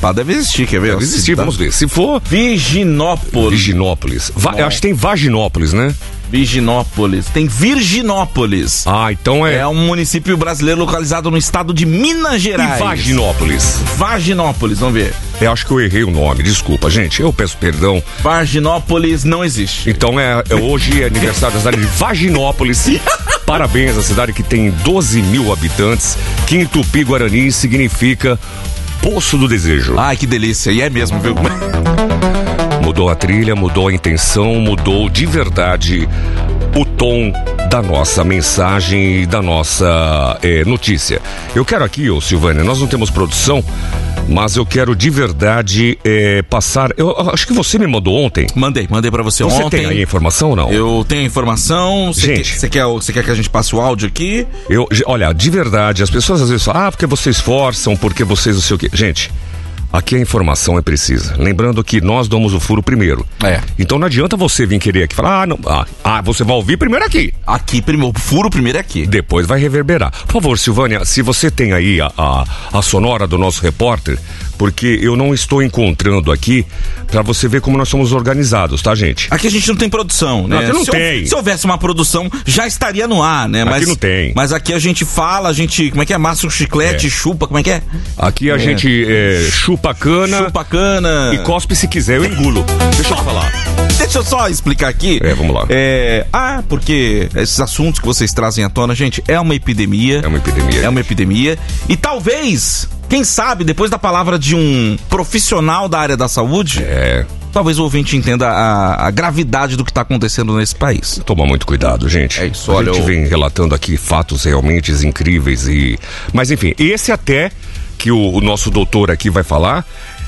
fato deve existir, quer ver? Deve existir, vamos ver. Se for... Virginópolis. Eu acho que tem Vaginópolis, né? Virginópolis. Tem Virginópolis. Ah, então é um município brasileiro localizado no estado de Minas Gerais. E Vaginópolis? Vaginópolis, vamos ver. Eu acho que eu errei o nome, desculpa, gente. Eu peço perdão. Vaginópolis não existe. Então hoje é aniversário da cidade de Vaginópolis. Parabéns à cidade que tem 12 mil habitantes, que em Tupi-Guarani significa Poço do Desejo. Ai, que delícia. E é mesmo, viu? Mudou a trilha, mudou a intenção, mudou de verdade o tom da nossa mensagem e da nossa notícia. Eu quero aqui, Silvânia, nós não temos produção, mas eu quero de verdade passar. Eu acho que você me mandou ontem. Mandei pra você ontem. Você tem aí a informação ou não? Eu tenho a informação. Gente, você quer que a gente passe o áudio aqui? Olha, de verdade, as pessoas às vezes falam, porque vocês forçam, porque vocês não sei o quê. Gente, aqui a informação é precisa. Lembrando que nós damos o furo primeiro. Então não adianta você vir querer aqui falar, você vai ouvir primeiro aqui. Aqui primeiro, o furo primeiro é aqui. Depois vai reverberar. Por favor, Silvânia, se você tem aí a sonora do nosso repórter, porque eu não estou encontrando aqui pra você ver como nós somos organizados, tá, gente? Aqui a gente não tem produção, né? Aqui não tem. Se houvesse uma produção, já estaria no ar, né? Aqui não tem. Mas aqui a gente fala, como é que é? Massa o chiclete, chupa, como é que é? Aqui a gente chupa cana e cospe se quiser, eu engulo. Deixa eu falar. Deixa eu só explicar aqui. Vamos lá. Porque esses assuntos que vocês trazem à tona, gente, é uma epidemia. É uma epidemia. E talvez, quem sabe, depois da palavra de um profissional da área da saúde, talvez o ouvinte entenda a gravidade do que está acontecendo nesse país. Toma muito cuidado, gente. É isso, a gente vem relatando aqui fatos realmente incríveis Mas enfim, esse até que o nosso doutor aqui vai falar,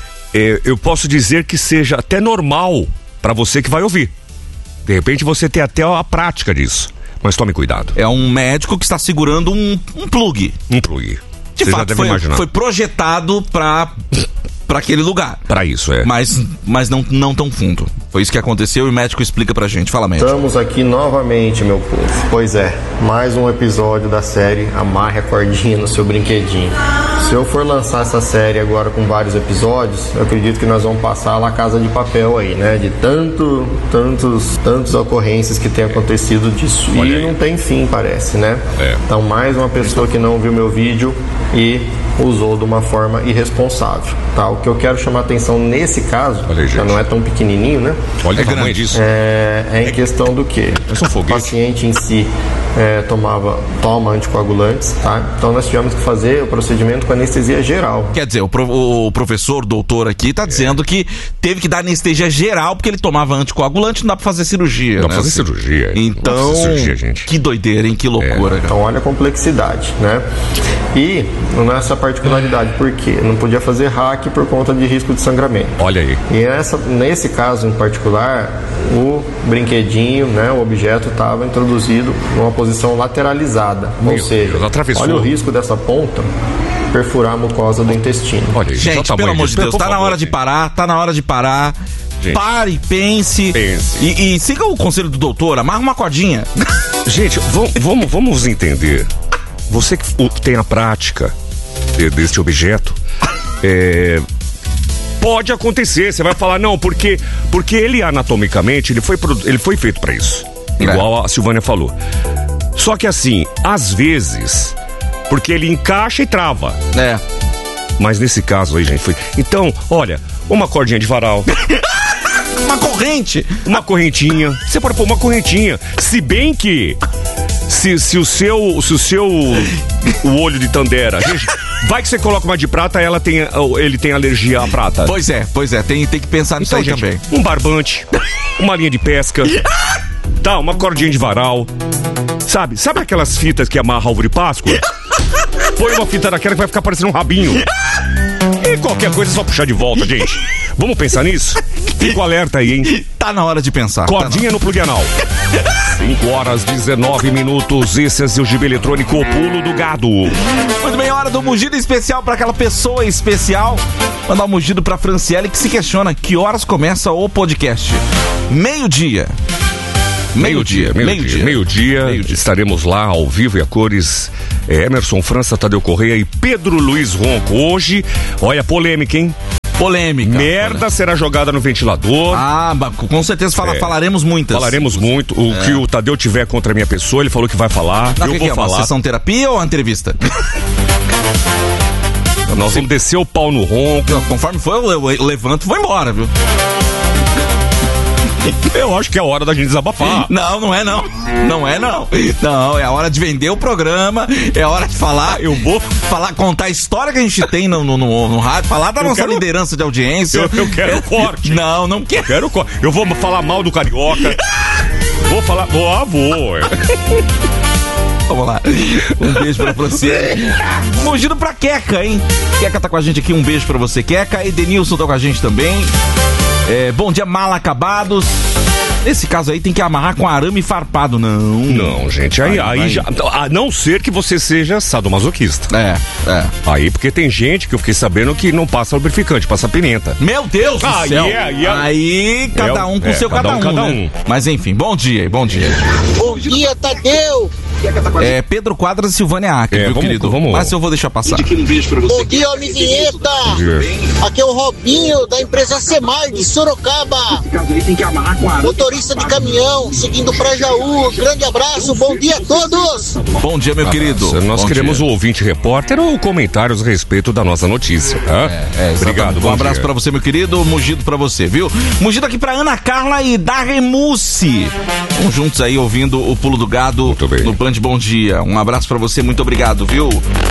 eu posso dizer que seja até normal para você que vai ouvir. De repente você tem até a prática disso. Mas tome cuidado. É um médico que está segurando um plug. Um plug. De você fato, foi projetado para aquele lugar. Para isso, Mas não tão fundo. Foi isso que aconteceu e o médico explica pra gente. Fala, médico. Estamos aqui novamente, meu povo. Pois é, mais um episódio da série Amarre a Cordinha no Seu Brinquedinho. Se eu for lançar essa série agora com vários episódios, eu acredito que nós vamos passar lá Casa de Papel aí, né? De tantas ocorrências que tem acontecido disso. Olha e aí. Não tem fim, parece, né? Então, mais uma pessoa que não viu meu vídeo e usou de uma forma irresponsável, tá? O que eu quero chamar a atenção nesse caso, já não é tão pequenininho, né? Olha o tamanho disso. É em questão do que o paciente em si toma anticoagulantes, tá? Então nós tivemos que fazer o procedimento com anestesia geral. Quer dizer, o professor, doutor aqui, tá dizendo que teve que dar anestesia geral porque ele tomava anticoagulante, não dá pra fazer cirurgia. Não dá pra fazer cirurgia. Então, gente. Que doideira, hein? Que loucura. Então olha a complexidade, né? E nessa particularidade, por quê? Não podia fazer hack por conta de risco de sangramento. Olha aí. E nesse caso em particular, o brinquedinho, né, o objeto estava introduzido numa posição lateralizada. Ou seja, olha o risco dessa ponta perfurar a mucosa do intestino. Olha aí, gente, pelo amor de Deus, tá na hora de parar. Gente, pare, pense. E siga o conselho do doutor, amarra uma cordinha. Gente, vamos entender. Você que tem a prática deste objeto, pode acontecer. Você vai falar, não, porque ele anatomicamente, ele foi feito para isso. Igual a Silvânia falou. Só que assim, às vezes, porque ele encaixa e trava. Mas nesse caso aí, gente, foi... Então, olha, uma cordinha de varal. Uma corrente. Uma correntinha. Você pode pôr uma correntinha. Se bem que... Se o seu o olho de Tandera, gente, vai que você coloca uma de prata, ele tem alergia à prata. Pois é, tem que pensar nisso aí, gente, também. Um barbante, uma linha de pesca, uma cordinha de varal. Sabe aquelas fitas que amarra a ovo de Páscoa? Põe uma fita daquela que vai ficar parecendo um rabinho. E qualquer coisa é só puxar de volta, gente. Vamos pensar nisso? Fico alerta aí, hein? Tá na hora de pensar. Cordinha no plug anal. 5h19. Esse é seu Gibi Eletrônico, o Pulo do Gado. Muito bem, hora do mugido especial pra aquela pessoa especial. Mandar um mugido pra Franciele, que se questiona que horas começa o podcast. Meio-dia. Estaremos lá ao vivo e a cores. Emerson França, Tadeu Correia e Pedro Luiz Ronco. Hoje, olha a polêmica, hein? Polêmica. Merda será jogada no ventilador. Com certeza falaremos muitas. Falaremos muito. O que o Tadeu tiver contra a minha pessoa, ele falou que vai falar. Eu vou falar. Uma sessão terapia ou uma entrevista? Nós vamos descer o pau no ronco. Conforme for, eu levanto e vou embora, viu? Eu acho que é a hora da gente desabafar. Não é não. Não é não. Não, é a hora de vender o programa, é a hora de falar. Eu vou contar a história que a gente tem no rádio, falar da nossa liderança de audiência. Eu quero corte. Não quero. Eu quero corte. Eu vou falar mal do Carioca. Vou falar. Vou. Vamos lá. Um beijo pra você. Mugido pra Queca, hein? Queca tá com a gente aqui, um beijo pra você, Queca. Edenilson tá com a gente também. Bom dia, mal acabados. Nesse caso aí tem que amarrar com arame farpado, não, gente, aí já, a não ser que você seja sadomasoquista. Aí, porque tem gente que eu fiquei sabendo que não passa lubrificante, passa pimenta. Meu Deus do céu. Aí cada um com seu cada um, né? Mas enfim, bom dia. Bom dia, Tadeu. Pedro Quadras e Silvânia Acre, meu querido. Mas eu vou deixar passar. Bom dia, homem vinheta. Aqui é o Robinho, da empresa Semar, de Sorocaba. Motorista de caminhão, seguindo pra Jaú. Grande abraço, bom dia a todos. Bom dia, meu querido. Nós queremos o ouvinte repórter ou comentários a respeito da nossa notícia, tá? Obrigado, um abraço pra você, meu querido. Mugido pra você, viu? Mugido aqui pra Ana Carla e Darremucci. Vamos juntos aí ouvindo o Pulo do Gado no Band Bom Dia. Um abraço pra você, muito obrigado, viu?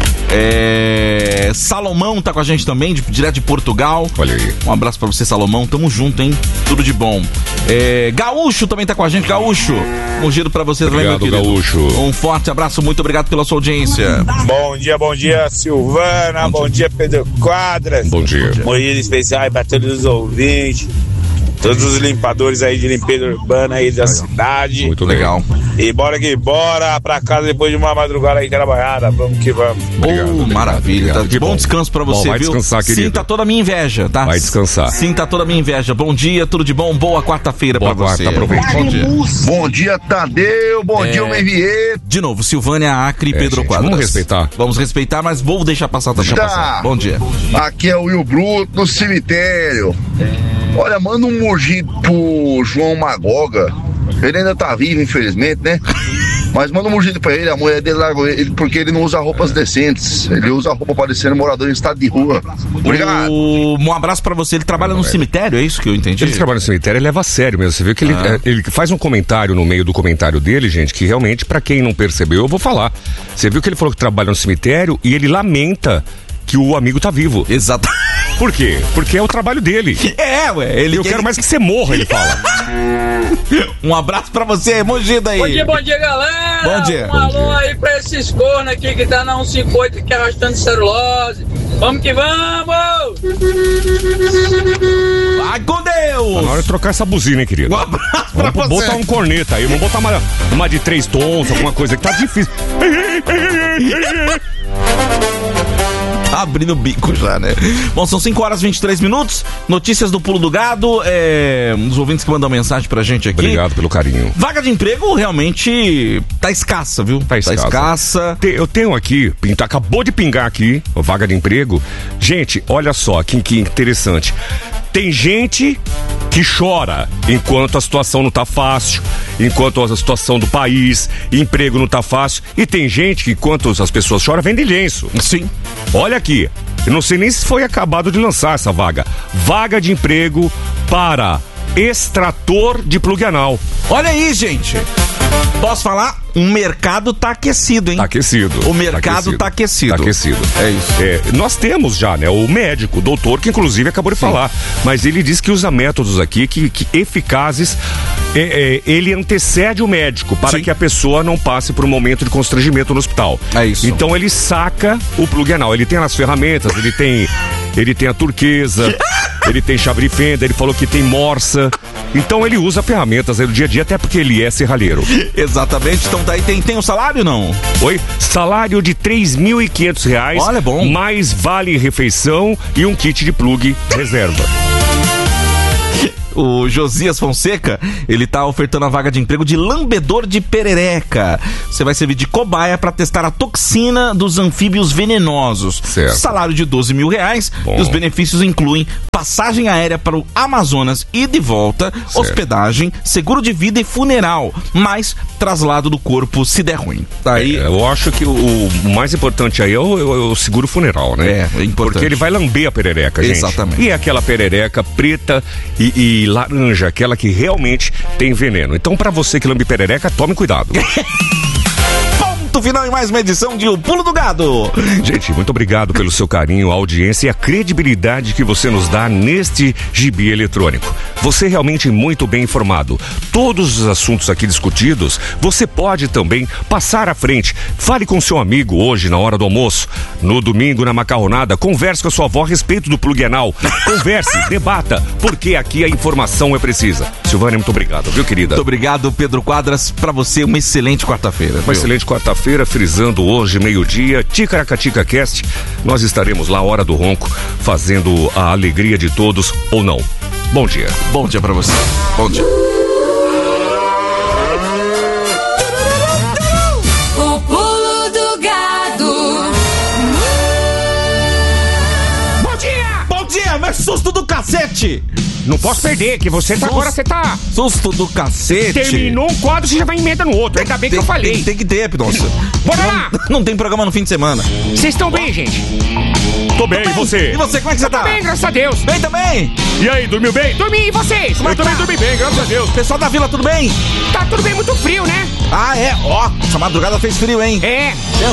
Salomão tá com a gente também, direto de Portugal. Olha aí. Um abraço pra você, Salomão. Tamo junto, hein? Tudo de bom. Gaúcho também tá com a gente. Gaúcho, mugido pra você também, meu querido. Gaúcho. Um forte abraço, muito obrigado pela sua audiência. Bom dia, Silvana. Bom dia, Pedro Quadras. Bom dia. Mugido especial aí pra todos os ouvintes. Todos os limpadores aí de limpeza urbana aí da cidade. Muito legal. E bora que bora pra casa depois de uma madrugada aí trabalhada. Vamos que vamos. Obrigado, maravilha. Obrigado. Bom descanso pra você, vai viu? Descansar, querido. Sinta toda a minha inveja, tá? Vai descansar. Sinta toda a minha inveja. Bom dia, tudo de bom. Boa quarta-feira pra você. Aproveite. Bom dia. Bom dia, Tadeu. Bom dia, homem vinheta. De novo, Silvânia Acre e Pedro Quadras. Vamos respeitar, mas vou deixar passar. Bom dia. Aqui é o Will Bruto no cemitério. Olha, manda um mugido pro João Magoga. Ele ainda tá vivo, infelizmente, né? Mas manda um mugido pra ele, a mulher dele largou ele porque ele não usa roupas decentes. Ele usa roupa parecendo morador em estado de rua. Obrigado. Um abraço pra você. Ele trabalha no cemitério, é isso que eu entendi? Ele trabalha no cemitério, ele leva a sério mesmo. Você viu que ele faz um comentário no meio do comentário dele, gente, que realmente, pra quem não percebeu, eu vou falar. Você viu que ele falou que trabalha no cemitério e ele lamenta que o amigo tá vivo. Exato. Por quê? Porque é o trabalho dele. Eu quero mais que você morra, ele fala. Um abraço pra você, Mugido aí. Bom dia, galera. Bom dia. Um alô aí pra esses cornos aqui que tá na 158 que arrastando celulose. Vamos que vamos! Vai com Deus! Tá na hora de trocar essa buzina, hein, querido? Um abraço pra você. Vamos botar um corneta aí, vamos botar uma de 3 tons, alguma coisa que tá difícil. Abrindo o bico já, né? Bom, são 5h23. Notícias do Pulo do Gado. Um dos ouvintes que mandam mensagem pra gente aqui. Obrigado pelo carinho. Vaga de emprego realmente tá escassa, viu? Tá escassa. Eu tenho aqui, acabou de pingar aqui, a vaga de emprego. Gente, olha só que interessante. Tem gente que chora enquanto a situação não tá fácil, enquanto a situação do país, emprego não tá fácil. E tem gente que, enquanto as pessoas choram, vende lenço. Sim. Olha aqui, eu não sei nem se foi acabado de lançar essa vaga. Vaga de emprego para extrator de plug anal. Olha aí, gente. Posso falar? O mercado tá aquecido, hein? Tá aquecido. O mercado tá aquecido. Tá aquecido. É isso. Nós temos já, né? O médico, o doutor, que inclusive acabou de falar. Mas ele diz que usa métodos aqui que eficazes. Ele antecede o médico para que a pessoa não passe por um momento de constrangimento no hospital. É isso. Então ele saca o plug anal. Ele tem as ferramentas, ele tem a turquesa, ele tem chave de fenda, ele falou que tem morsa. Então ele usa ferramentas aí do dia a dia, até porque ele é serralheiro. Exatamente. Então daí tem um salário, não? Oi? Salário de R$3.500. Olha, bom. Mais vale refeição e um kit de plug reserva. O Josias Fonseca, ele tá ofertando a vaga de emprego de lambedor de perereca. Você vai servir de cobaia para testar a toxina dos anfíbios venenosos. Certo. Salário de R$12 mil. Bom. E os benefícios incluem passagem aérea para o Amazonas e de volta, certo. Hospedagem, seguro de vida e funeral, mais traslado do corpo se der ruim. Tá aí. Eu acho que o mais importante aí é o seguro funeral, né? É importante. Porque ele vai lamber a perereca, gente. Exatamente. E é aquela perereca preta e laranja, aquela que realmente tem veneno. Então, pra você que lambe perereca, tome cuidado. Ponto final em mais uma edição de O Pulo do Gado. Gente, muito obrigado pelo seu carinho, a audiência e a credibilidade que você nos dá neste gibi eletrônico. Você é realmente muito bem informado. Todos os assuntos aqui discutidos, você pode também passar à frente. Fale com seu amigo hoje, na hora do almoço. No domingo, na macarronada, converse com a sua avó a respeito do plug anal. Converse, debata, porque aqui a informação é precisa. Silvânia, muito obrigado, viu, querida? Muito obrigado, Pedro Quadras. Pra você, uma excelente quarta-feira. Uma excelente quarta-feira, frisando hoje, meio-dia, Ticaracatica Cast. Nós estaremos lá, hora do ronco, fazendo a alegria de todos ou não. Bom dia. Bom dia pra você. Bom dia. O pulo do gado. Bom dia! Bom dia, mas susto do cacete! Não posso perder, que você agora você tá... Susto do cacete! Terminou um quadro, você já vai emenda no outro. Ainda bem que eu falei. Tem que ter, Pidonça. Bora lá! Não tem programa no fim de semana. Vocês estão bem, gente? Tô bem, e você? E você, como é que você tá? Tô bem, graças a Deus. Bem também? E aí, dormiu bem? Dormi, e vocês? Como é que Eu também tá? dormi bem, graças a Deus. Pessoal da vila, tudo bem? Tá tudo bem, muito frio, né? Ah, é? Ó, essa madrugada fez frio, hein? É.